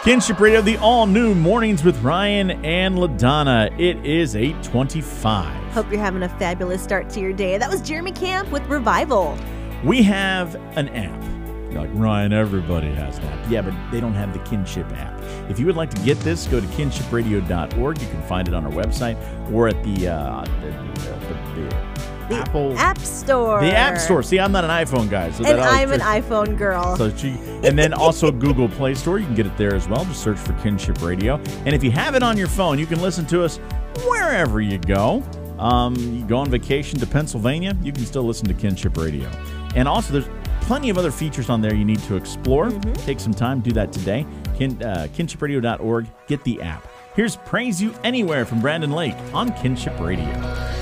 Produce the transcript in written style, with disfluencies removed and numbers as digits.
Kinship Radio, the all-new Mornings with Ryan and LaDonna. It is 8:25. Hope you're having a fabulous start to your day. That was Jeremy Camp with Revival. We have an app. You're like, Ryan, everybody has an app. Yeah, but they don't have the Kinship app. If you would like to get this, go to kinshipradio.org. You can find it on our website or at the Apple App Store. The App Store. See, I'm not an iPhone guy. So and I'm an iPhone girl. And then also Google Play Store. You can get it there as well. Just search for Kinship Radio. And if you have it on your phone, you can listen to us wherever you go. You go on vacation to Pennsylvania, you can still listen to Kinship Radio. And also, there's plenty of other features on there you need to explore. Take some time, do that today. Kinshipradio.org. Get the app. Here's Praise You Anywhere from Brandon Lake on Kinship Radio.